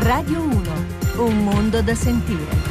Radio 1, un mondo da sentire.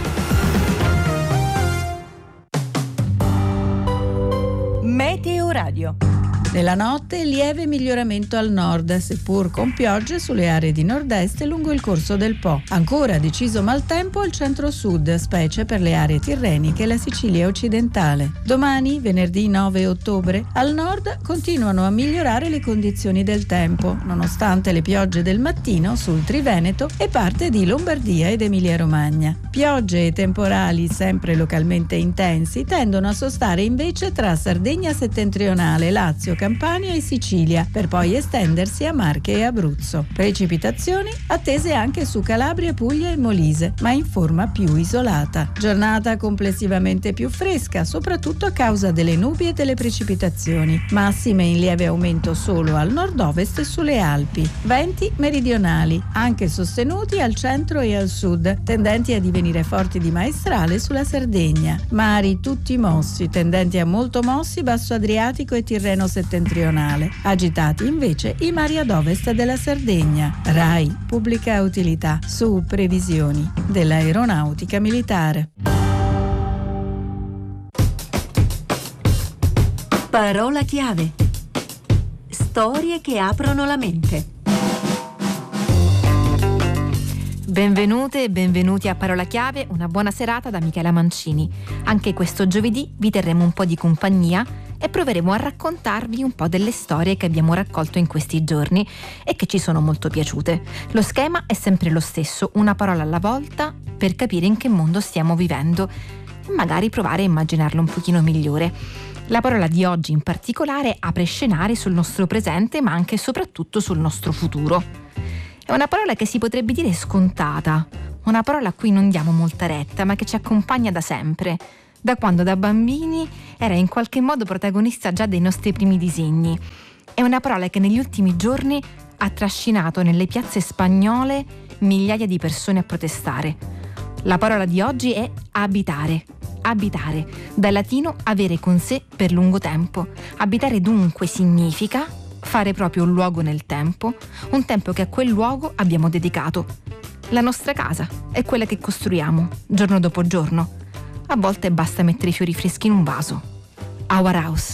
Meteo Radio. Nella notte lieve miglioramento al nord, seppur con piogge sulle aree di nord-est lungo il corso del Po. Ancora deciso maltempo al centro-sud, specie per le aree tirreniche e la Sicilia occidentale. Domani, venerdì 9 ottobre, al nord continuano a migliorare le condizioni del tempo, nonostante le piogge del mattino sul Triveneto e parte di Lombardia ed Emilia-Romagna. Piogge e temporali sempre localmente intensi tendono a sostare invece tra Sardegna settentrionale, Lazio, Campania e Sicilia, per poi estendersi a Marche e Abruzzo. Precipitazioni attese anche su Calabria, Puglia e Molise, ma in forma più isolata. Giornata complessivamente più fresca, soprattutto a causa delle nubi e delle precipitazioni. Massime in lieve aumento solo al nord-ovest e sulle Alpi. Venti meridionali, anche sostenuti al centro e al sud, tendenti a divenire forti di maestrale sulla Sardegna. Mari tutti mossi, tendenti a molto mossi, basso Adriatico e Tirreno settentrionale. Agitati invece i mari ad ovest della Sardegna. RAI, pubblica utilità, su previsioni dell'aeronautica militare. Parola chiave. Storie che aprono la mente. Benvenute e benvenuti a Parola Chiave, una buona serata da Michela Mancini. Anche questo giovedì vi terremo un po' di compagnia e proveremo a raccontarvi un po' delle storie che abbiamo raccolto in questi giorni e che ci sono molto piaciute. Lo schema è sempre lo stesso, una parola alla volta per capire in che mondo stiamo vivendo e magari provare a immaginarlo un pochino migliore. La parola di oggi in particolare apre scenari sul nostro presente ma anche e soprattutto sul nostro futuro. È una parola che si potrebbe dire scontata, una parola a cui non diamo molta retta ma che ci accompagna da sempre, da quando da bambini era in qualche modo protagonista già dei nostri primi disegni. È una parola che negli ultimi giorni ha trascinato nelle piazze spagnole migliaia di persone a protestare. La parola di oggi è abitare. Abitare, dal latino avere con sé per lungo tempo. Abitare dunque significa fare proprio un luogo nel tempo, un tempo che a quel luogo abbiamo dedicato. La nostra casa è quella che costruiamo, giorno dopo giorno. A volte basta mettere i fiori freschi in un vaso. Our house.